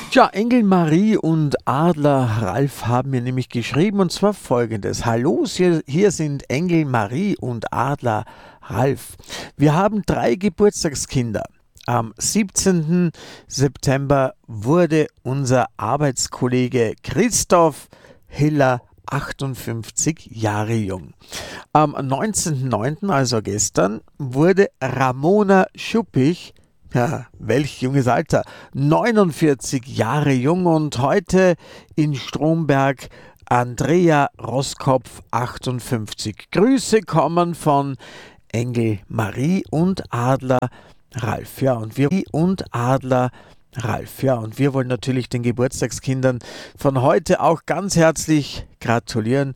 Tja, Engel Marie und Adler Ralf haben mir nämlich geschrieben und zwar folgendes. Hallo, hier sind Engel Marie und Adler Ralf. Wir haben 3 Geburtstagskinder. Am 17. September wurde unser Arbeitskollege Christoph Hiller 58 Jahre jung. Am 19.09., also gestern, wurde Ramona Schuppich, ja, welch junges Alter, 49 Jahre jung und heute in Stromberg Andrea Roskopf 58. Grüße kommen von Engel Marie und Adler Ralf. Ja, und wir wollen natürlich den Geburtstagskindern von heute auch ganz herzlich gratulieren.